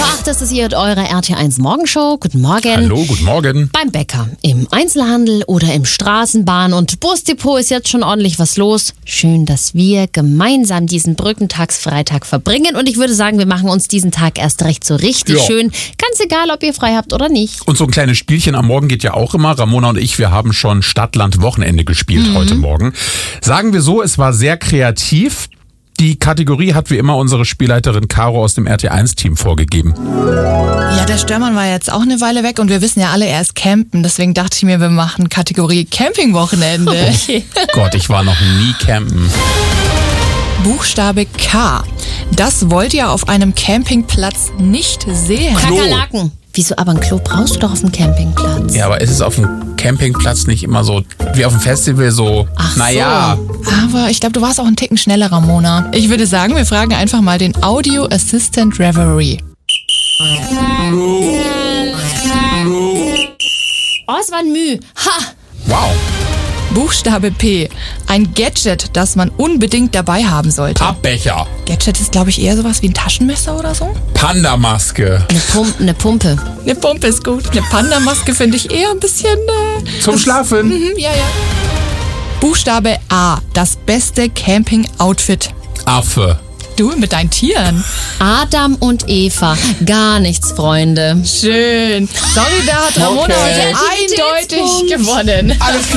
8 ist es hier mit eurer RT1 Morgenshow. Guten Morgen. Hallo, guten Morgen. Beim Bäcker, im Einzelhandel oder im Straßenbahn- und Busdepot ist jetzt schon ordentlich was los. Schön, dass wir gemeinsam diesen Brückentagsfreitag verbringen. Und ich würde sagen, wir machen uns diesen Tag erst recht so richtig schön. Ganz egal, ob ihr frei habt oder nicht. Und so ein kleines Spielchen am Morgen geht ja auch immer. Ramona und ich, wir haben schon Stadt-Land-Wochenende gespielt heute Morgen. Sagen wir so, es war sehr kreativ. Die Kategorie hat wie immer unsere Spielleiterin Caro aus dem RT1-Team vorgegeben. Ja, der Störmann war jetzt auch eine Weile weg und wir wissen ja alle, er ist campen. Deswegen dachte ich mir, wir machen Kategorie Campingwochenende. Okay. Gott, ich war noch nie campen. Buchstabe K. Das wollt ihr auf einem Campingplatz nicht sehen. Kakerlaken. Wieso, aber ein Klo brauchst du doch auf dem Campingplatz. Ja, aber ist es auf dem Campingplatz nicht immer so, wie auf dem Festival so, Ach naja. Aber ich glaube, du warst auch einen Ticken schneller, Ramona. Ich würde sagen, wir fragen einfach mal den Audio Assistant Reverie. Oh, es war ein Müh. Ha! Wow. Buchstabe P. Ein Gadget, das man unbedingt dabei haben sollte. Pappbecher. Gadget ist, glaube ich, eher sowas wie ein Taschenmesser oder so. Pandamaske. Eine Pumpe. Eine Pumpe ist gut. Eine Pandamaske finde ich eher ein bisschen... Zum Schlafen. Ja. Buchstabe A. Das beste Camping-Outfit. Affe. Du mit deinen Tieren. Adam und Eva. Gar nichts, Freunde. Schön. Sorry, da hat Ramona Okay. heute eindeutig gewonnen. Alles klar.